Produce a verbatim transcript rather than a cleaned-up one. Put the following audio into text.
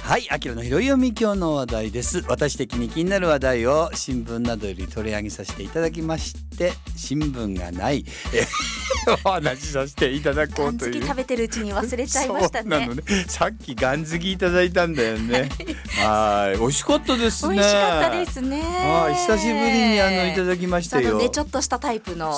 はい、あきらの拾い読み今日の話題です。私的に気になる話題を新聞などより取り上げさせていただきまして、新聞がないお話しさせていただこうという。 ガン好き食べてるうちに忘れちゃいましたね。 そうなのね。さっきガン好きいただいたんだよね。はい、美味しかったですね。 美味しかったですね。 はい、久しぶりにあのいただきましたよ。 あのねちょっとしたタイプの